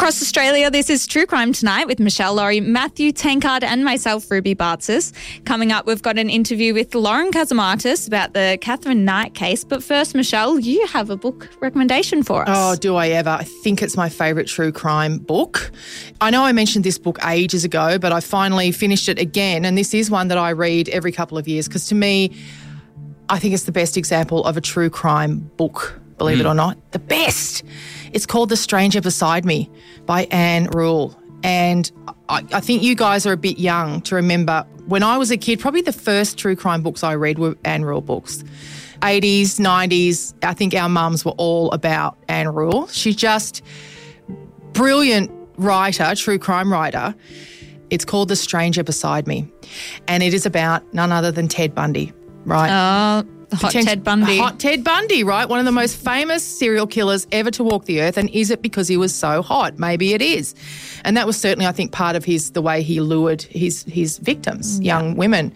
Across Australia, this is True Crime Tonight with Michelle Laurie, Matthew Tankard and myself, Ruby Bartzis. Coming up, we've got an interview with Lauren Kazamatis about the Catherine Knight case. But first, Michelle, you have a book recommendation for us. Oh, do I ever. I think it's my favourite true crime book. I know I mentioned this book ages ago, but I finally finished it again. And this is one that I read every couple of years because to me, I think it's the best example of a true crime book, believe it or not. The best. It's called The Stranger Beside Me by Ann Rule. And I think you guys are a bit young to remember when I was a kid, probably the first true crime books I read were Ann Rule books. 80s, 90s, I think our mums were all about Ann Rule. She's just brilliant writer, true crime writer. It's called The Stranger Beside Me. And it is about none other than Ted Bundy, right? Ted Bundy. Hot Ted Bundy, right? One of the most famous serial killers ever to walk the earth. And is it because he was so hot? Maybe it is. And that was certainly, I think, part of the way he lured his victims, young women.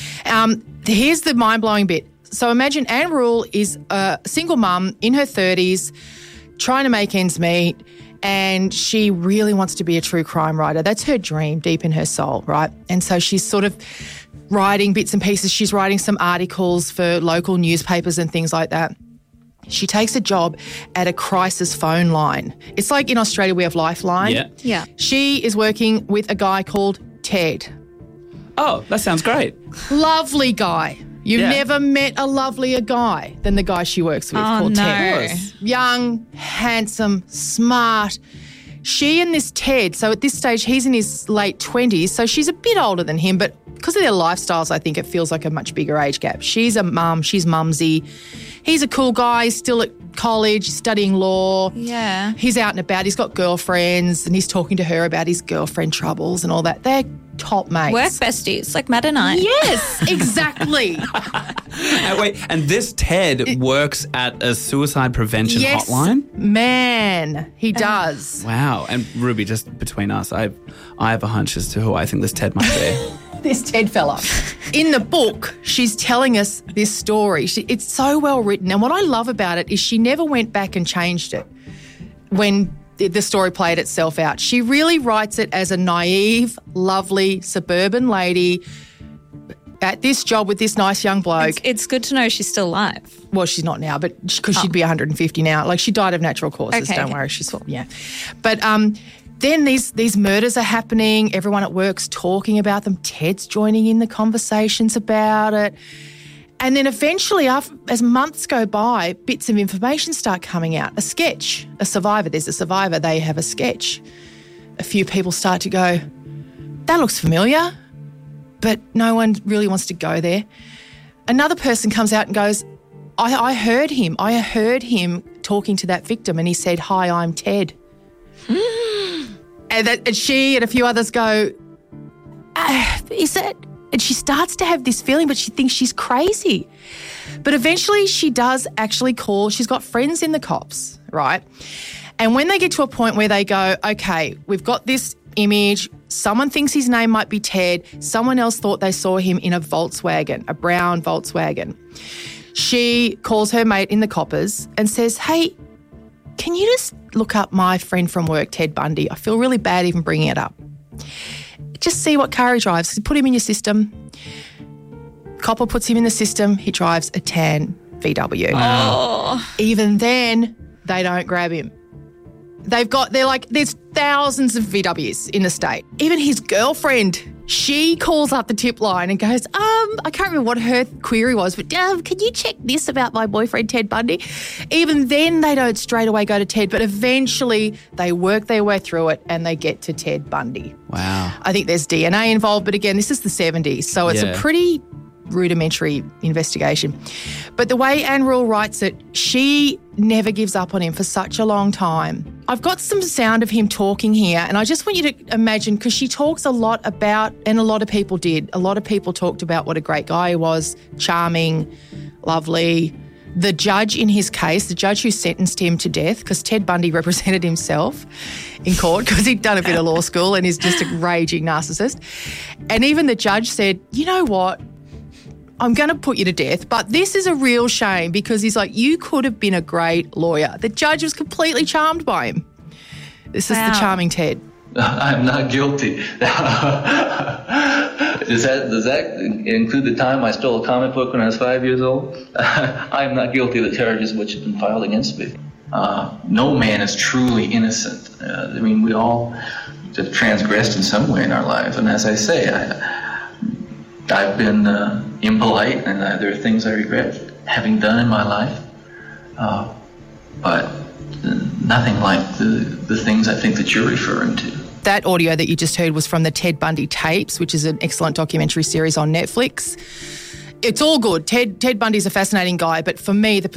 Here's the mind-blowing bit. So imagine Ann Rule is a single mum in her 30s trying to make ends meet, and she really wants to be a true crime writer. That's her dream deep in her soul, right? And so she's sort of writing bits and pieces. She's writing some articles for local newspapers and things like that. She takes a job at a crisis phone line. It's like in Australia we have Lifeline. Yeah. She is working with a guy called Ted. Oh, that sounds great. Lovely guy. You've never met a lovelier guy than the guy she works with called Ted. Young, handsome, smart. She and this Ted, so at this stage he's in his late 20s, so she's a bit older than him, but because of their lifestyles, I think it feels like a much bigger age gap. She's a mum, she's mumsy. He's a cool guy, he's still at college, studying law. Yeah. He's out and about, he's got girlfriends, and he's talking to her about his girlfriend troubles and all that. They're top mates. Work besties, like Matt and I. Yes, exactly. And this Ted works at a suicide prevention hotline? Man, he does. Wow. And Ruby, just between us, I have a hunch as to who I think this Ted might be. This Ted fella. In the book, she's telling us this story. It's so well written. And what I love about it is she never went back and changed it when the story played itself out. She really writes it as a naive, lovely, suburban lady at this job with this nice young bloke. It's good to know she's still alive. Well, she's not now, but because she'd be 150 now. Like, she died of natural causes. Okay, don't worry. She's cool. Yeah. But then these murders are happening. Everyone at work's talking about them. Ted's joining in the conversations about it. And then eventually, as months go by, bits of information start coming out. A sketch, a survivor. There's a survivor. They have a sketch. A few people start to go, that looks familiar, but no one really wants to go there. Another person comes out and goes, I heard him. I heard him talking to that victim, and he said, "Hi, I'm Ted." And she and a few others go, is it? And she starts to have this feeling, but she thinks she's crazy. But eventually she does actually call. She's got friends in the cops, right? And when they get to a point where they go, okay, we've got this image. Someone thinks his name might be Ted. Someone else thought they saw him in a Volkswagen, a brown Volkswagen. She calls her mate in the coppers and says, hey, can you just look up my friend from work, Ted Bundy? I feel really bad even bringing it up. Just see what car he drives. Put him in your system. Copper puts him in the system. He drives a tan VW. Oh. Even then, they don't grab him. There's thousands of VWs in the state. Even his girlfriend, she calls up the tip line and goes, I can't remember what her query was, but can you check this about my boyfriend, Ted Bundy? Even then, they don't straight away go to Ted, but eventually they work their way through it and they get to Ted Bundy. Wow. I think there's DNA involved, but again, this is the 70s, so it's a pretty rudimentary investigation. But the way Ann Rule writes it, she never gives up on him for such a long time. I've got some sound of him talking here, and I just want you to imagine, because she talks a lot about, and a lot of people did, a lot of people talked about what a great guy he was, charming, lovely. The judge in his case, the judge who sentenced him to death, because Ted Bundy represented himself in court because he'd done a bit of law school and is just a raging narcissist. And even the judge said, you know what? I'm going to put you to death, but this is a real shame, because he's like, you could have been a great lawyer. The judge was completely charmed by him. This is the charming Ted. I'm not guilty. Does that include the time I stole a comic book when I was 5 years old? I am not guilty of the charges which have been filed against me. No man is truly innocent. We all have transgressed in some way in our life. And as I say, I've been impolite, and there are things I regret having done in my life. But nothing like the things I think that you're referring to. That audio that you just heard was from the Ted Bundy tapes, which is an excellent documentary series on Netflix. It's all good. Ted Bundy's a fascinating guy, but for me, the